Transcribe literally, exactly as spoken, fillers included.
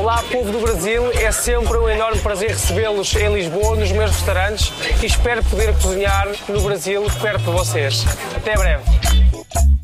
Olá, povo do Brasil, é sempre um enorme prazer recebê-los em Lisboa, nos meus restaurantes, e espero poder cozinhar no Brasil perto de vocês. Até breve.